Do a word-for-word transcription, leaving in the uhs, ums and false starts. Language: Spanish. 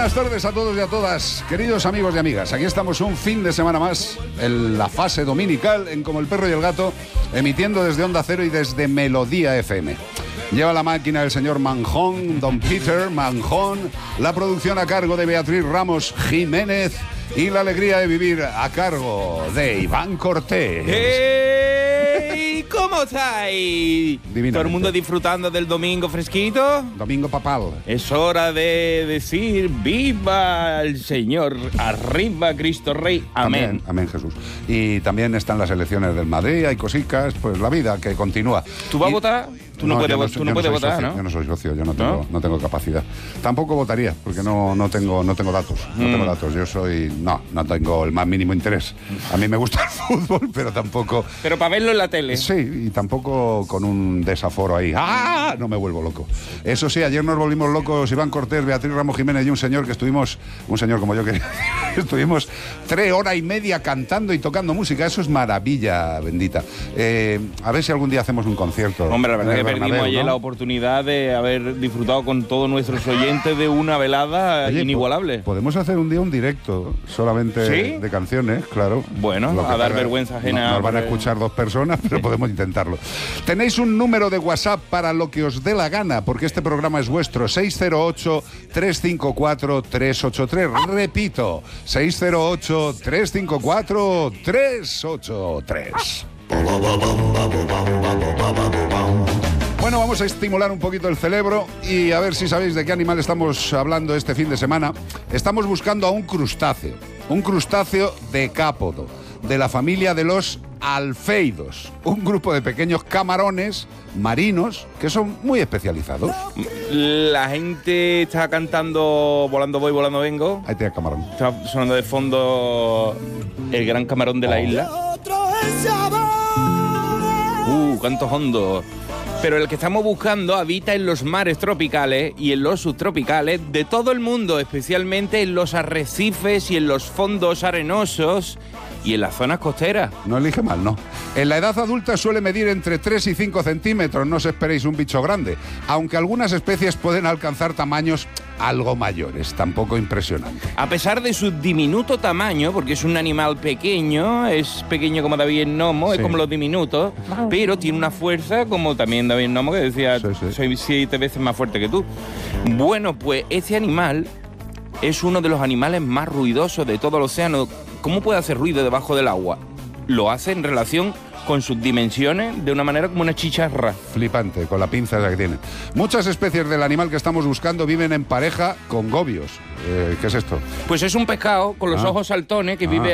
buenas tardes a todos y a todas, queridos amigos y amigas. Aquí estamos un fin de semana más en la fase dominical en Como el Perro y el Gato, emitiendo desde Onda Cero y desde Melodía F M. Lleva la máquina el señor Manjón, don Peter Manjón, la producción a cargo de Beatriz Ramos Jiménez y la alegría de vivir a cargo de Iván Cortés. ¡Hey! ¿Cómo estáis? ¿Todo el mundo disfrutando del domingo fresquito? Domingo papal. Es hora de decir ¡viva el Señor! ¡Arriba Cristo Rey! Amén. Amén, amén Jesús. Y también están las elecciones del Madrid, hay cositas, pues la vida que continúa. ¿Tú vas y... a votar? Tú no, no puedes, no, tú no puedes no votar, socio, ¿no? Yo no soy socio, yo no tengo, ¿No? no tengo capacidad. Tampoco votaría, porque no, no, tengo, no tengo datos. No mm. tengo datos. Yo soy... No, no tengo el más mínimo interés. A mí me gusta el fútbol, pero tampoco... Pero para verlo en la tele. Sí, y tampoco con un desaforo ahí. ¡Ah! No me vuelvo loco. Eso sí, ayer nos volvimos locos Iván Cortés, Beatriz Ramos Jiménez y un señor que estuvimos... Un señor como yo que... estuvimos tres horas y media cantando y tocando música. Eso es maravilla bendita. Eh, a ver si algún día hacemos un concierto. Hombre, la verdad que Bernabéu, perdimos ayer ¿no? la oportunidad de haber disfrutado con todos nuestros oyentes de una velada Oye, inigualable. po podemos hacer un día un directo solamente ¿Sí? de canciones, claro. Bueno, Lo que a dar pasa, vergüenza ajena. No, nos van a porque... escuchar dos personas, pero podemos intentarlo. Tenéis un número de WhatsApp para lo que os dé la gana, porque este programa es vuestro. seis cero ocho, tres cinco cuatro, tres ocho tres. Repito, seis cero ocho, tres cinco cuatro, tres ocho tres. Bueno, vamos a estimular un poquito el cerebro y a ver si sabéis de qué animal estamos hablando este fin de semana. Estamos buscando a un crustáceo, un crustáceo decápodo, de la familia de los alfeidos, un grupo de pequeños camarones marinos que son muy especializados. La gente está cantando Volando voy, volando vengo. Ahí te da camarón. Está sonando de fondo El gran camarón de la Oh. isla. Uh, cantos hondos. Pero el que estamos buscando habita en los mares tropicales y en los subtropicales de todo el mundo, especialmente en los arrecifes y en los fondos arenosos y en las zonas costeras. No elige mal, no. En la edad adulta suele medir entre tres y cinco centímetros, no os esperéis un bicho grande, aunque algunas especies pueden alcanzar tamaños algo mayores, tampoco impresionante. A pesar de su diminuto tamaño, porque es un animal pequeño, es pequeño como David el Nomo, Sí. es como los diminutos, pero tiene una fuerza como también David el Nomo, que decía, Sí, sí. soy siete veces más fuerte que tú. Bueno, pues este animal es uno de los animales más ruidosos de todo el océano. ¿Cómo puede hacer ruido debajo del agua? Lo hace en relación con sus dimensiones de una manera como una chicharra. Flipante, con la pinza esa que tiene. Muchas especies del animal que estamos buscando viven en pareja con gobios. Eh, ¿Qué es esto? Pues es un pescado con los Ah. ojos saltones que Ah. vive